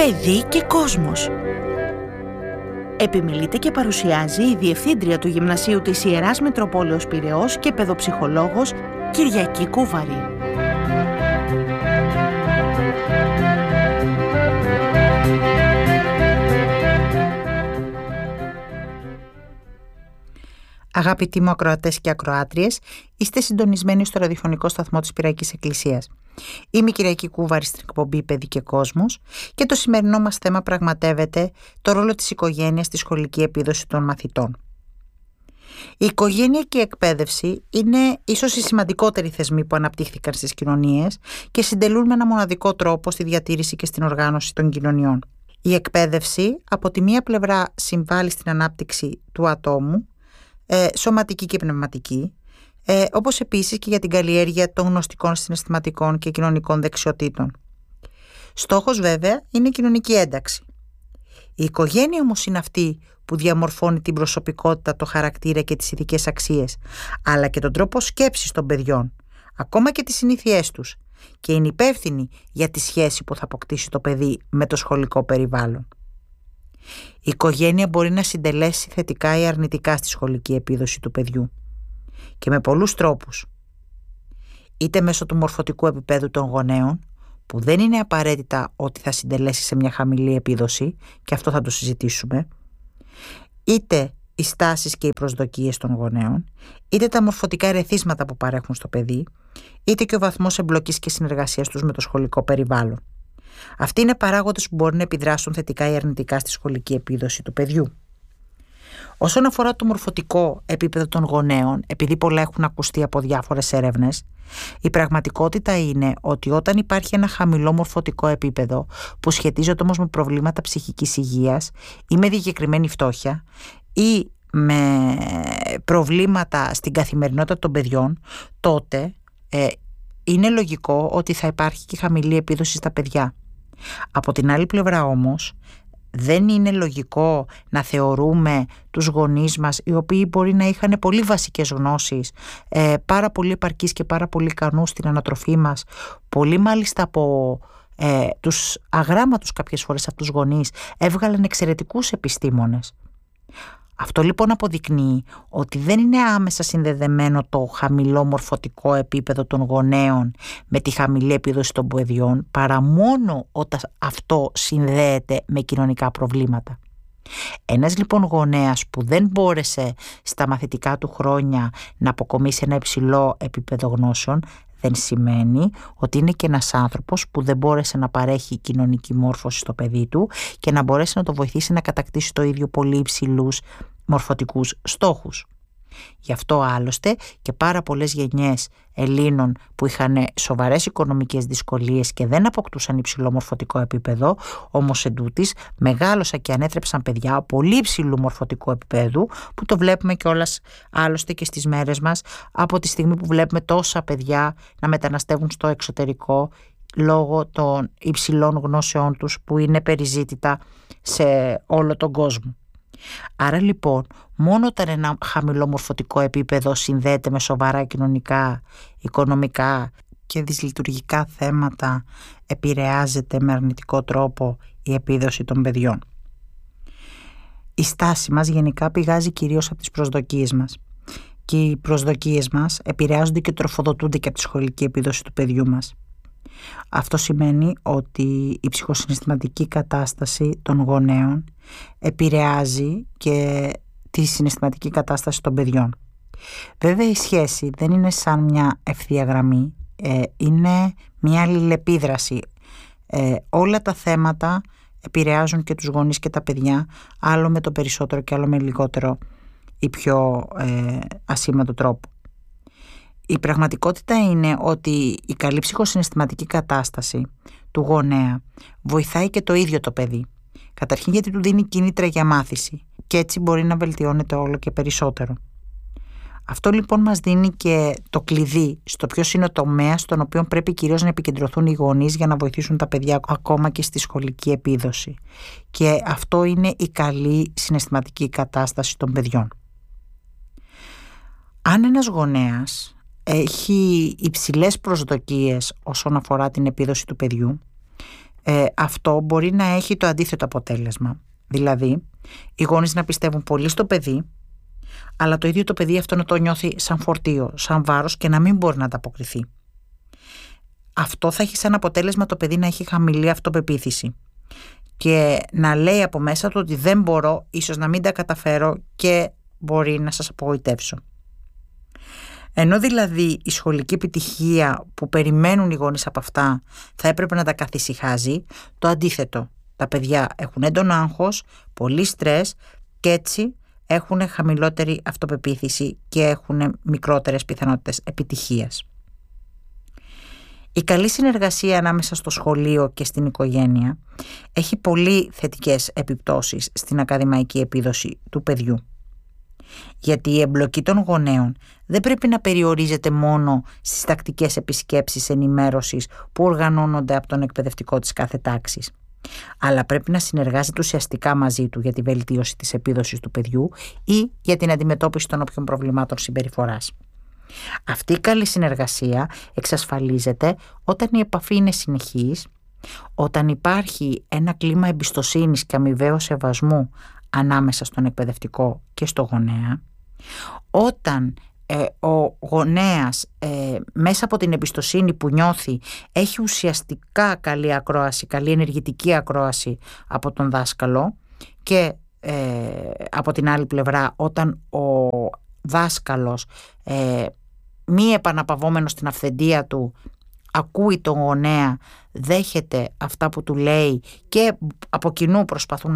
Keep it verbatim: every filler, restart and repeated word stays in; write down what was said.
Παιδί και κόσμος. Επιμιλείται και παρουσιάζει η Διευθύντρια του Γυμνασίου της Ιεράς Μητροπόλεως Πειραιώς και παιδοψυχολόγος Κυριακή Κούβαρη. Αγαπητοί μου ακροατές και ακροάτριες, είστε συντονισμένοι στο ραδιοφωνικό σταθμό της Πειραϊκής Εκκλησίας. Είμαι η Κυριακή Κούβαρη στην εκπομπή Παιδί και Κόσμος και το σημερινό μας θέμα πραγματεύεται το ρόλο της οικογένειας στη σχολική επίδοση των μαθητών. Η οικογένεια και η εκπαίδευση είναι ίσως οι σημαντικότεροι θεσμοί που αναπτύχθηκαν στις κοινωνίες και συντελούν με ένα μοναδικό τρόπο στη διατήρηση και στην οργάνωση των κοινωνιών. Η εκπαίδευση από τη μία πλευρά συμβάλλει στην ανάπτυξη του ατόμου, Ε, σωματική και πνευματική, ε, όπως επίσης και για την καλλιέργεια των γνωστικών, συναισθηματικών και κοινωνικών δεξιοτήτων. Στόχος βέβαια είναι η κοινωνική ένταξη. Η οικογένεια όμως είναι αυτή που διαμορφώνει την προσωπικότητα, το χαρακτήρα και τις ειδικές αξίες, αλλά και τον τρόπο σκέψης των παιδιών, ακόμα και τις συνήθειές τους, και είναι υπεύθυνη για τη σχέση που θα αποκτήσει το παιδί με το σχολικό περιβάλλον. Η οικογένεια μπορεί να συντελέσει θετικά ή αρνητικά στη σχολική επίδοση του παιδιού και με πολλούς τρόπους. Είτε μέσω του μορφωτικού επίπεδου των γονέων, που δεν είναι απαραίτητα ότι θα συντελέσει σε μια χαμηλή επίδοση, και αυτό θα το συζητήσουμε, είτε οι στάσεις και οι προσδοκίες των γονέων, είτε τα μορφωτικά ερεθίσματα που παρέχουν στο παιδί, είτε και ο βαθμός εμπλοκής και συνεργασίας τους με το σχολικό περιβάλλον. Αυτοί είναι παράγοντες που μπορεί να επιδράσουν θετικά ή αρνητικά στη σχολική επίδοση του παιδιού. Όσον αφορά το μορφωτικό επίπεδο των γονέων, επειδή πολλά έχουν ακουστεί από διάφορες έρευνες, η πραγματικότητα είναι ότι όταν υπάρχει ένα χαμηλό μορφωτικό επίπεδο που σχετίζεται όμως με προβλήματα ψυχικής υγείας ή με διακεκριμένη φτώχεια ή με προβλήματα στην καθημερινότητα των παιδιών, τότε ε, είναι λογικό ότι θα υπάρχει και χαμηλή επίδοση στα παιδιά. Από την άλλη πλευρά όμως, δεν είναι λογικό να θεωρούμε τους γονείς μας, οι οποίοι μπορεί να είχαν πολύ βασικές γνώσεις, ε, πάρα πολύ επαρκείς και πάρα πολύ ικανούς στην ανατροφή μας, πολύ μάλιστα από ε, τους αγράμματους κάποιες φορές αυτούς γονείς έβγαλαν εξαιρετικούς επιστήμονες. Αυτό λοιπόν αποδεικνύει ότι δεν είναι άμεσα συνδεδεμένο το χαμηλό μορφωτικό επίπεδο των γονέων με τη χαμηλή επίδοση των παιδιών, παρά μόνο όταν αυτό συνδέεται με κοινωνικά προβλήματα. Ένας λοιπόν γονέας που δεν μπόρεσε στα μαθητικά του χρόνια να αποκομίσει ένα υψηλό επίπεδο γνώσεων, δεν σημαίνει ότι είναι και ένας άνθρωπος που δεν μπόρεσε να παρέχει κοινωνική μόρφωση στο παιδί του και να μπορέσει να το βοηθήσει να κατακτήσει το ίδιο πολύ υψηλούς μορφωτικούς στόχους. Γι' αυτό άλλωστε και πάρα πολλές γενιές Ελλήνων που είχαν σοβαρές οικονομικές δυσκολίες και δεν αποκτούσαν υψηλό μορφωτικό επίπεδο, όμως εντούτοις μεγάλωσαν και ανέτρεψαν παιδιά πολύ υψηλού μορφωτικού επίπεδου, που το βλέπουμε κιόλας άλλωστε και στις μέρες μας, από τη στιγμή που βλέπουμε τόσα παιδιά να μεταναστεύουν στο εξωτερικό λόγω των υψηλών γνώσεών τους που είναι περιζήτητα σε όλο τον κόσμο. Άρα λοιπόν, μόνο όταν ένα χαμηλό μορφωτικό επίπεδο συνδέεται με σοβαρά κοινωνικά, οικονομικά και δυσλειτουργικά θέματα, επηρεάζεται με αρνητικό τρόπο η επίδοση των παιδιών. Η στάση μας γενικά πηγάζει κυρίως από τις προσδοκίες μας, και οι προσδοκίες μας επηρεάζονται και τροφοδοτούνται και από τη σχολική επίδοση του παιδιού μας. Αυτό σημαίνει ότι η ψυχοσυναισθηματική κατάσταση των γονέων επηρεάζει και τη συναισθηματική κατάσταση των παιδιών. Βέβαια η σχέση δεν είναι σαν μια ευθεία γραμμή, ε, είναι μια αλληλεπίδραση. Ε, όλα τα θέματα επηρεάζουν και τους γονείς και τα παιδιά, άλλο με το περισσότερο και άλλο με λιγότερο ή πιο ε, ασήμαντο τρόπο. Η πραγματικότητα είναι ότι η καλή ψυχοσυναισθηματική κατάσταση του γονέα βοηθάει και το ίδιο το παιδί. Καταρχήν γιατί του δίνει κίνητρα για μάθηση και έτσι μπορεί να βελτιώνεται όλο και περισσότερο. Αυτό λοιπόν μας δίνει και το κλειδί στο ποιος είναι ο τομέας στον οποίο πρέπει κυρίως να επικεντρωθούν οι γονείς για να βοηθήσουν τα παιδιά ακόμα και στη σχολική επίδοση. Και αυτό είναι η καλή συναισθηματική κατάσταση των παιδιών. Αν ένας γονέας έχει υψηλές προσδοκίες όσον αφορά την επίδοση του παιδιού, ε, αυτό μπορεί να έχει το αντίθετο αποτέλεσμα. Δηλαδή, οι γονείς να πιστεύουν πολύ στο παιδί, αλλά το ίδιο το παιδί αυτό να το νιώθει σαν φορτίο, σαν βάρος και να μην μπορεί να ανταποκριθεί. Αυτό θα έχει σαν αποτέλεσμα το παιδί να έχει χαμηλή αυτοπεποίθηση και να λέει από μέσα του ότι δεν μπορώ, ίσως να μην τα καταφέρω και μπορεί να σας απογοητεύσω. Ενώ δηλαδή η σχολική επιτυχία που περιμένουν οι γονείς από αυτά θα έπρεπε να τα καθησυχάζει, το αντίθετο. Τα παιδιά έχουν έντονο άγχος, πολύ στρες και έτσι έχουν χαμηλότερη αυτοπεποίθηση και έχουν μικρότερες πιθανότητες επιτυχίας. Η καλή συνεργασία ανάμεσα στο σχολείο και στην οικογένεια έχει πολύ θετικές επιπτώσεις στην ακαδημαϊκή επίδοση του παιδιού. Γιατί η εμπλοκή των γονέων δεν πρέπει να περιορίζεται μόνο στις τακτικές επισκέψεις ενημέρωσης που οργανώνονται από τον εκπαιδευτικό της κάθε τάξης, αλλά πρέπει να συνεργάζεται ουσιαστικά μαζί του για τη βελτίωση της επίδοσης του παιδιού ή για την αντιμετώπιση των όποιων προβλημάτων συμπεριφοράς. Αυτή η καλή συνεργασία εξασφαλίζεται όταν η επαφή είναι συνεχής, όταν υπάρχει ένα κλίμα εμπιστοσύνης και αμοιβαίου σεβασμού ανάμεσα στον εκπαιδευτικό και στο γονέα, όταν ε, ο γονέας ε, μέσα από την εμπιστοσύνη που νιώθει έχει ουσιαστικά καλή ακρόαση, καλή ενεργητική ακρόαση από τον δάσκαλο και ε, από την άλλη πλευρά όταν ο δάσκαλος ε, μη επαναπαυόμενος στην αυθεντία του ακούει τον γονέα, δέχεται αυτά που του λέει και από κοινού προσπαθούν